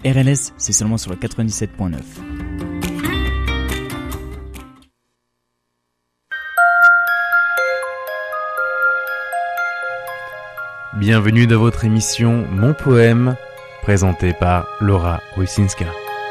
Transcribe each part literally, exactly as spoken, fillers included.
R L S, c'est seulement sur le quatre-vingt-dix-sept point neuf. Bienvenue dans votre émission Mon Poème, présentée par Laura Rusinska.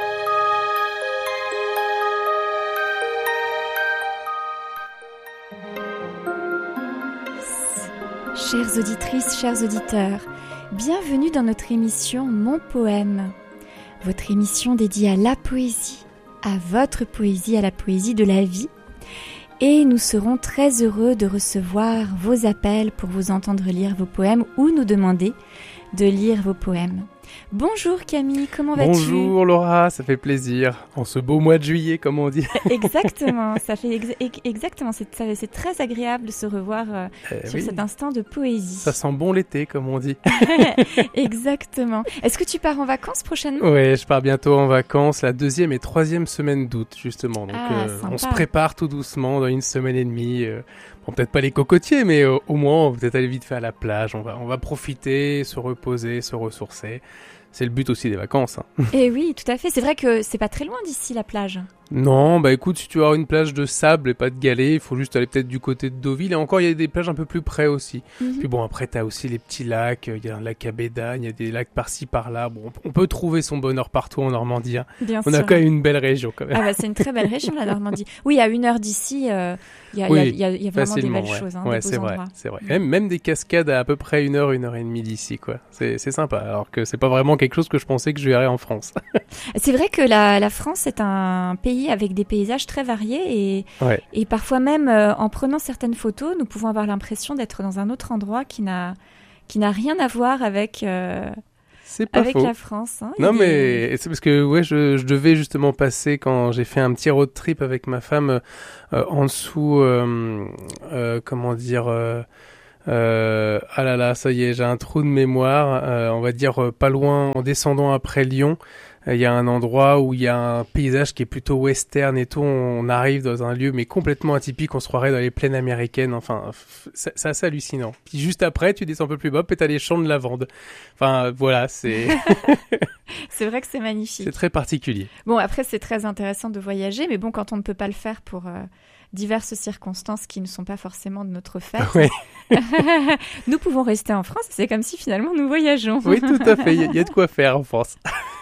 Chères auditrices, chers auditeurs, bienvenue dans notre émission Mon Poème, votre émission dédiée à la poésie, à votre poésie, à la poésie de la vie. Et nous serons très heureux de recevoir vos appels pour vous entendre lire vos poèmes ou nous demander de lire vos poèmes. Bonjour Camille, comment vas-tu ? Bonjour Laura, ça fait plaisir. En ce beau mois de juillet, comme on dit. Exactement, ça fait ex- exactement. C'est, ça, c'est très agréable de se revoir euh, eh sur oui. cet instant de poésie. Ça sent bon l'été, comme on dit. Exactement. Est-ce que tu pars en vacances prochainement ? Oui, je pars bientôt en vacances, la deuxième et troisième semaine d'août, justement. Donc, Ah, euh, sympa. on se prépare tout doucement dans une semaine et demie. Euh, bon, peut-être pas les cocotiers, mais euh, au moins, on va peut-être aller vite fait à la plage. On va, on va profiter, se reposer, se ressourcer. C'est le but aussi des vacances. Hein. Eh oui, tout à fait. C'est vrai que c'est pas très loin d'ici la plage. Non, bah écoute, si tu veux avoir une plage de sable et pas de galets, il faut juste aller peut-être du côté de Deauville. Et encore, il y a des plages un peu plus près aussi. Mm-hmm. Puis bon, après, t'as aussi les petits lacs. Il y a un lac à Bédagne, il y a des lacs par-ci, par-là. Bon, on peut trouver son bonheur partout en Normandie. Hein. Bien on sûr. a quand même une belle région, quand même. Ah bah c'est une très belle région la Normandie. Oui, à une heure d'ici, il euh, y, y, Oui, y, y, y a vraiment des facilement, belles ouais. choses, hein, ouais, des beaux c'est vrai, endroits. c'est vrai. Même, même des cascades à à peu près une heure, une heure et demie d'ici, quoi. C'est, c'est sympa. Alors que c'est pas vraiment quelque chose que je pensais que je verrais en France. C'est vrai que la, la France est un pays avec des paysages très variés et, Ouais. et parfois même euh, en prenant certaines photos, nous pouvons avoir l'impression d'être dans un autre endroit qui n'a, qui n'a rien à voir avec, euh, C'est pas avec faux. la France. Hein. Non, Il mais est- c'est parce que ouais, je, je devais justement passer quand j'ai fait un petit road trip avec ma femme euh, en dessous, euh, euh, comment dire, euh, euh, ah là là, ça y est, j'ai un trou de mémoire. Euh, on va dire euh, pas loin, en descendant après Lyon, il y a un endroit où il y a un paysage qui est plutôt western et tout. On arrive dans un lieu mais complètement atypique. On se croirait dans les plaines américaines. Enfin, f- c'est, c'est assez hallucinant. Puis juste après, tu descends un peu plus bas, puis t'as les champs de lavande. Enfin, voilà, c'est C'est vrai que c'est magnifique. c'est très particulier. Bon, après, c'est très intéressant de voyager, mais bon, quand on ne peut pas le faire pour euh, diverses circonstances qui ne sont pas forcément de notre fait, Ouais. nous pouvons rester en France. C'est comme si finalement nous voyageons. Oui, tout à fait. Il y, a- il y a de quoi faire en France.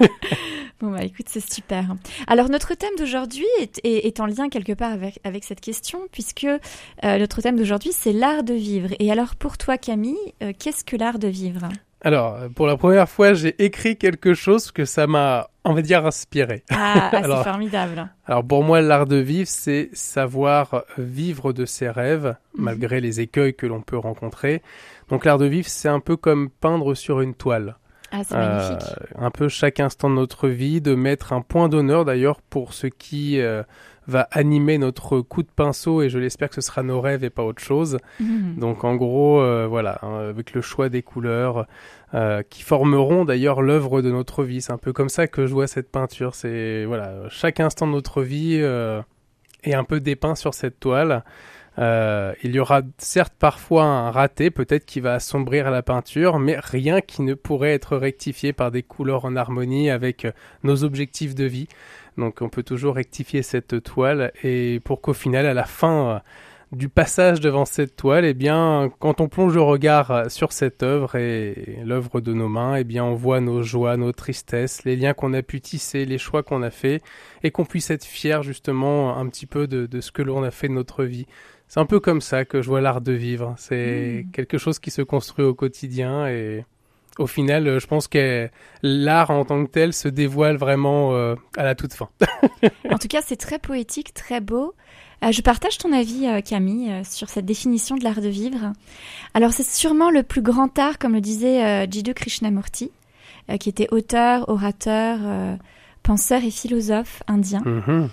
Bon, bah écoute, c'est super. Alors, notre thème d'aujourd'hui est, est, est en lien quelque part avec, avec cette question, puisque euh, notre thème d'aujourd'hui, c'est l'art de vivre. Et alors, pour toi, Camille, euh, qu'est-ce que l'art de vivre ? Alors, pour la première fois, j'ai écrit quelque chose que ça m'a, on va dire, inspiré. Ah, ah, Alors- c'est formidable. Alors, pour moi, l'art de vivre, c'est savoir vivre de ses rêves, Mhm. malgré les écueils que l'on peut rencontrer. Donc, l'art de vivre, c'est un peu comme peindre sur une toile. Ah, c'est Euh, magnifique. un peu chaque instant de notre vie, de mettre un point d'honneur d'ailleurs pour ce qui euh, va animer notre coup de pinceau, et je l'espère que ce sera nos rêves et pas autre chose. Mhm. Donc en gros, euh, voilà, hein, avec le choix des couleurs euh, qui formeront d'ailleurs l'œuvre de notre vie. C'est un peu comme ça que je vois cette peinture. C'est voilà, chaque instant de notre vie euh, est un peu dépeint sur cette toile. Euh, il y aura certes parfois un raté, peut-être qui va assombrir la peinture, mais rien qui ne pourrait être rectifié par des couleurs en harmonie avec euh, nos objectifs de vie. Donc on peut toujours rectifier cette toile, et pour qu'au final, à la fin euh, du passage devant cette toile, eh bien, quand on plonge le regard sur cette œuvre et l'œuvre de nos mains, eh bien, on voit nos joies, nos tristesses, les liens qu'on a pu tisser, les choix qu'on a faits, et qu'on puisse être fier justement un petit peu de, de ce que l'on a fait de notre vie. C'est un peu comme ça que je vois l'art de vivre. C'est Mmh. quelque chose qui se construit au quotidien, et au final, je pense que l'art en tant que tel se dévoile vraiment euh, à la toute fin. En tout cas, c'est très poétique, très beau. Euh, je partage ton avis, euh, Camille, euh, sur cette définition de l'art de vivre. Alors, c'est sûrement le plus grand art, comme le disait euh, Jiddu Krishnamurti, euh, qui était auteur, orateur, euh, penseur et philosophe indien. Mm-hmm.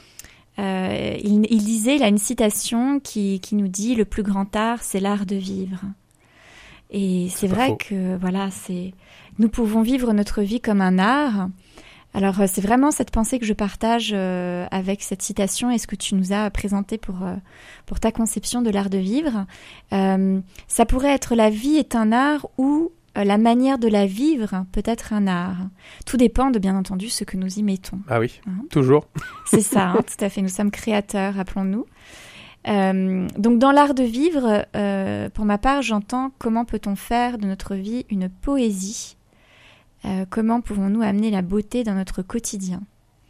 Euh, il, il disait, il a une citation qui, qui nous dit « Le plus grand art, c'est l'art de vivre ». Et c'est, C'est pas vrai faux. que voilà, c'est nous pouvons vivre notre vie comme un art. Alors, euh, c'est vraiment cette pensée que je partage euh, avec cette citation et ce que tu nous as présenté pour, euh, pour ta conception de l'art de vivre. Euh, ça pourrait être « La vie est un art » ou euh, la manière de la vivre peut être un art. Tout dépend de, bien entendu, ce que nous y mettons. Ah oui, Hein. toujours. C'est ça, hein, tout à fait. Nous sommes créateurs, rappelons-nous. Euh, donc, dans l'art de vivre, euh, pour ma part, j'entends comment peut-on faire de notre vie une poésie. Euh, comment pouvons-nous amener la beauté dans notre quotidien.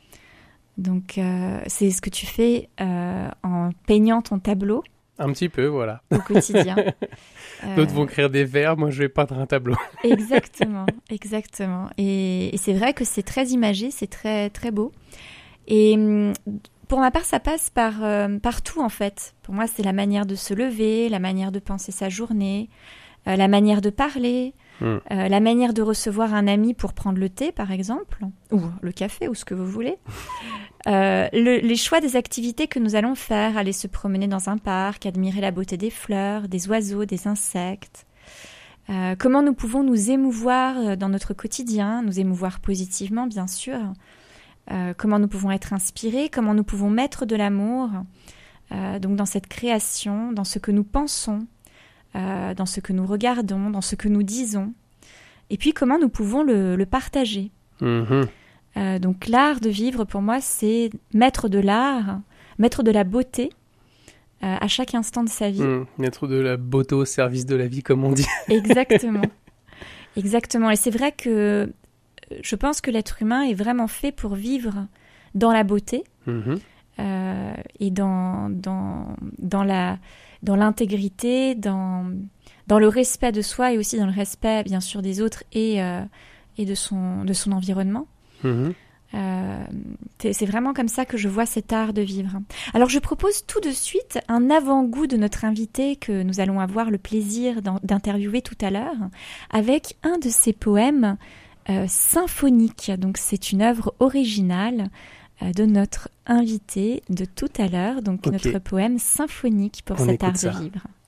Donc, euh, c'est ce que tu fais euh, en peignant ton tableau Un petit peu, voilà. au quotidien. Euh, D'autres vont écrire des vers, moi je vais peindre un tableau. Exactement, exactement. Et, et c'est vrai que c'est très imagé, c'est très, très beau. Et hum, pour ma part, ça passe par, euh, par tout, en fait. Pour moi, c'est la manière de se lever, la manière de penser sa journée, euh, la manière de parler, Mm. euh, la manière de recevoir un ami pour prendre le thé, par exemple, ou le café, ou ce que vous voulez. Euh, le, les choix des activités que nous allons faire, aller se promener dans un parc, admirer la beauté des fleurs, des oiseaux, des insectes. Euh, comment nous pouvons nous émouvoir dans notre quotidien, nous émouvoir positivement, bien sûr. Euh, comment nous pouvons être inspirés, comment nous pouvons mettre de l'amour euh, donc dans cette création, dans ce que nous pensons, euh, dans ce que nous regardons, dans ce que nous disons. Et puis comment nous pouvons le, le partager. Mhm. Euh, donc l'art de vivre, pour moi, c'est mettre de l'art, mettre de la beauté euh, à chaque instant de sa vie. Mm. Mettre de la beauté au service de la vie, comme on dit. Exactement. Exactement. Et c'est vrai que je pense que l'être humain est vraiment fait pour vivre dans la beauté Mhm. euh, et dans, dans, dans, la, dans l'intégrité, dans, dans le respect de soi et aussi dans le respect, bien sûr, des autres et, euh, et de son, de son environnement. Mhm. Euh, c'est c'est vraiment comme ça que je vois cet art de vivre. Alors je propose tout de suite un avant-goût de notre invité que nous allons avoir le plaisir d'en- d'interviewer tout à l'heure avec un de ses poèmes euh, symphoniques. Donc c'est une œuvre originale euh, de notre invité de tout à l'heure, donc Ok. notre poème symphonique pour On cet écoute art ça. de vivre.